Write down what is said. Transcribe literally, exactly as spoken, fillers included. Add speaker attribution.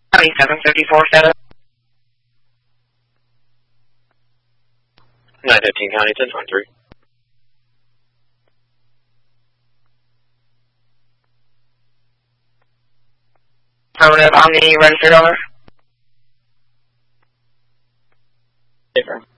Speaker 1: seven fifty-four status.
Speaker 2: nine fifteen County, ten twenty-three.
Speaker 1: Affirmative on the registered owner.
Speaker 2: Different.